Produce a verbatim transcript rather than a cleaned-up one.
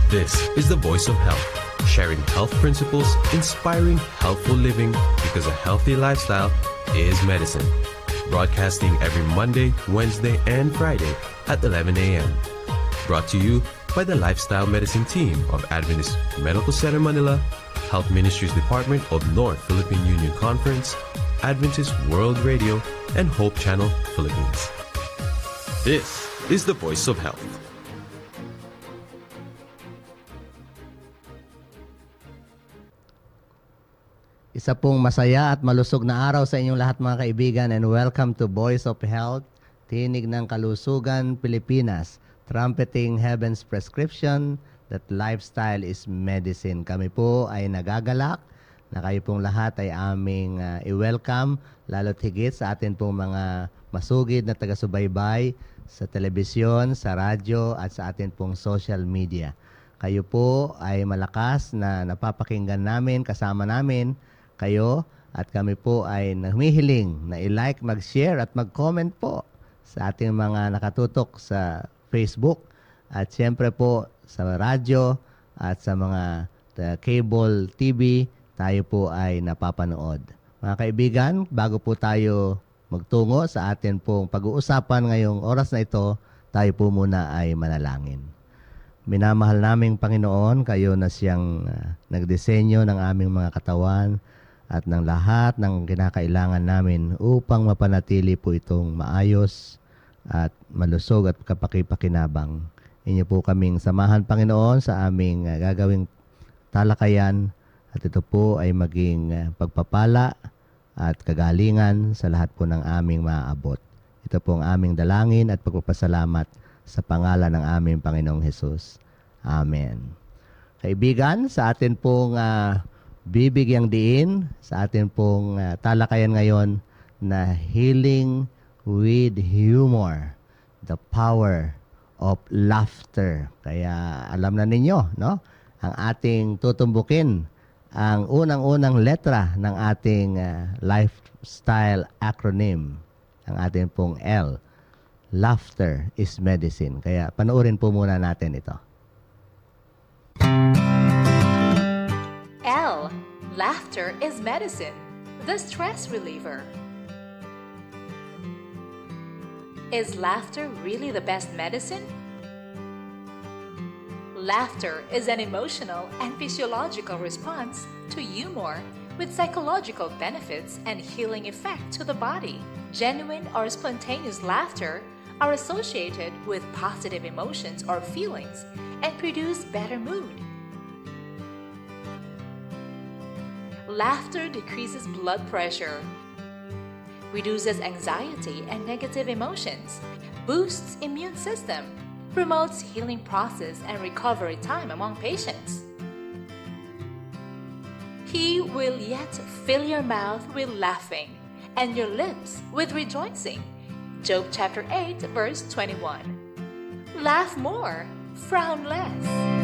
This is the Voice of Health, sharing health principles, inspiring healthful living, because a healthy lifestyle is medicine. Broadcasting every Monday, Wednesday, and Friday at eleven a.m. Brought to you by the Lifestyle Medicine team of Adventist Medical Center Manila, Health Ministries Department of North Philippine Union Conference, Adventist World Radio, and Hope Channel Philippines. This is the Voice of Health. Isa pong masaya at malusog na araw sa inyong lahat mga kaibigan, and welcome to Voice of Health, Tinig ng Kalusugan, Pilipinas, trumpeting heaven's prescription that lifestyle is medicine. Kami po ay nagagalak na kayo pong lahat ay aming uh, i-welcome, lalo't higit sa atin pong mga masugid na taga-subaybay sa telebisyon, sa radyo, at sa atin pong social media. Kayo po ay malakas na napapakinggan namin, kasama namin kayo, at kami po ay humihiling na i-like, mag-share at mag-comment po sa ating mga nakatutok sa Facebook at siyempre po sa radyo at sa mga uh, cable T V, tayo po ay napapanood. Mga kaibigan, bago po tayo magtungo sa atin pong pag-uusapan ngayong oras na ito, tayo po muna ay manalangin. Minamahal naming Panginoon, kayo na siyang uh, nagdisenyo ng aming mga katawan at ng lahat ng kinakailangan namin upang mapanatili po itong maayos at malusog at kapakipakinabang. Inyo po kaming samahan, Panginoon, sa aming uh, gagawing talakayan, at ito po ay maging uh, pagpapala at kagalingan sa lahat po ng aming maaabot. Ito po ang aming dalangin at pagpapasalamat sa pangalan ng aming Panginoong Hesus. Amen. Kaibigan, sa atin pong uh, bibigyang diin, sa atin pong uh, talakayan ngayon na Healing with Humor, the Power of Laughter. Kaya alam na ninyo, no? Ang ating tutumbukin, ang unang-unang letra ng ating uh, lifestyle acronym, ang ating pong L. Laughter is medicine. Kaya panoorin po muna natin ito. L. Laughter is medicine, the stress reliever. Is laughter really the best medicine? Laughter is an emotional and physiological response to humor with psychological benefits and healing effect to the body. Genuine or spontaneous laughter are associated with positive emotions or feelings and produce better mood. Laughter decreases blood pressure, reduces anxiety and negative emotions, boosts immune system, promotes healing process and recovery time among patients. He will yet fill your mouth with laughing and your lips with rejoicing. Job chapter eight verse twenty-one. Laugh more, frown less.